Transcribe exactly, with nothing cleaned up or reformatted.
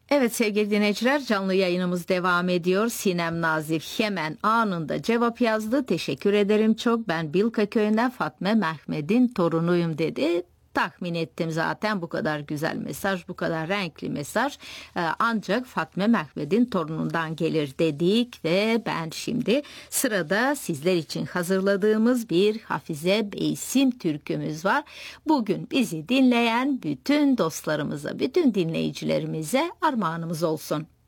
Evet sevgili dinleyiciler, canlı yayınımız devam ediyor. Sinem Nazif hemen anında cevap yazdı. Teşekkür ederim çok. Ben Bilka köyünden Fatma Mehmet'in torunuyum dedi. Tahmin ettim zaten, bu kadar güzel mesaj, bu kadar renkli mesaj e, ancak Fatma Mehmet'in torunundan gelir dedik ve ben şimdi sırada sizler için hazırladığımız bir Hafize Beysim türkümüz var. Bugün bizi dinleyen bütün dostlarımıza, bütün dinleyicilerimize armağanımız olsun.